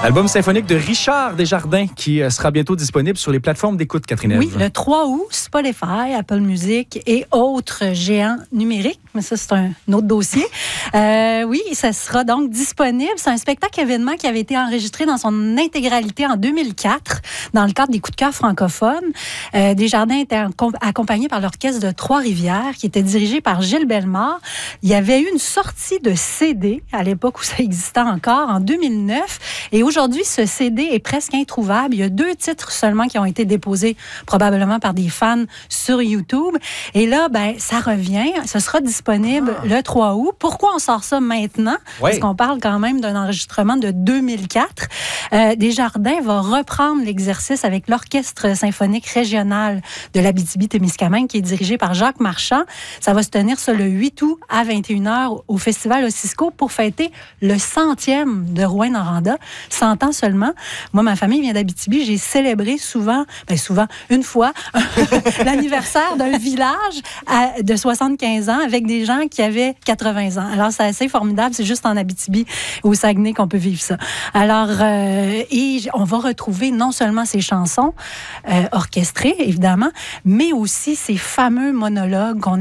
Album symphonique de Richard Desjardins qui sera bientôt disponible sur les plateformes d'écoute, Catherine Ève. Oui, le 3 août, Spotify, Apple Music et autres géants numériques. Mais ça, c'est un autre dossier. Oui, ça sera donc disponible. C'est un spectacle-événement qui avait été enregistré dans son intégralité en 2004 dans le cadre des coups de cœur francophones. Desjardins était accompagné par l'Orchestre de Trois-Rivières qui était dirigé par Gilles Bellemare. Il y avait eu une sortie de CD à l'époque où ça existait encore, en 2009. Et aujourd'hui, ce CD est presque introuvable. Il y a 2 titres seulement qui ont été déposés probablement par des fans sur YouTube. Et là, ça revient. Ce sera disponible le 3 août. Pourquoi on sort ça maintenant? Oui. Parce qu'on parle quand même d'un enregistrement de 2004. Desjardins va reprendre l'exercice avec l'Orchestre symphonique régional de l'Abitibi-Témiscamingue qui est dirigé par Jacques Marchand. Ça va se tenir le 8 août à 21h au Festival Ossisco pour fêter le 100e de Rouyn-Noranda. 100 ans seulement. Moi, ma famille vient d'Abitibi. J'ai célébré souvent, une fois, l'anniversaire d'un village de 75 ans avec des gens qui avaient 80 ans. Alors, c'est assez formidable. C'est juste en Abitibi, au Saguenay, qu'on peut vivre ça. Alors, et on va retrouver non seulement ces chansons orchestrées, évidemment, mais aussi ces fameux monologues qu'on